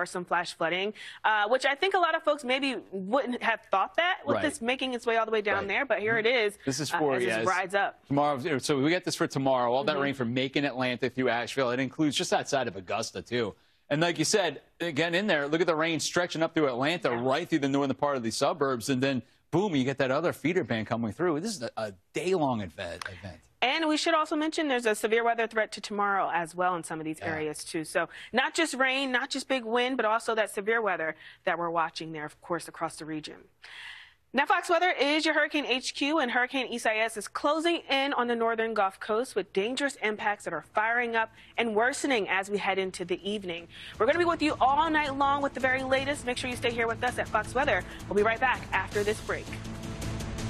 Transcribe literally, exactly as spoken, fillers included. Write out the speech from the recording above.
some flash flooding, uh, which I think a lot of folks maybe wouldn't have thought that with right. this making its way all the way down right. there, but here it is. This is for uh, as yeah, this rides up tomorrow. So we get this for tomorrow. All that mm-hmm. rain from Macon, Atlanta through Asheville. It includes just outside of Augusta too. And like you said, again in there, look at the rain stretching up through Atlanta, yeah. right through the northern part of the suburbs, and then boom, you get that other feeder band coming through. This is a, a day-long event. event. And we should also mention there's a severe weather threat to tomorrow as well in some of these yeah. areas, too. So not just rain, not just big wind, but also that severe weather that we're watching there, of course, across the region. Now, Fox Weather is your Hurricane H Q, and Hurricane Isaias is closing in on the northern Gulf Coast with dangerous impacts that are firing up and worsening as we head into the evening. We're going to be with you all night long with the very latest. Make sure you stay here with us at Fox Weather. We'll be right back after this break.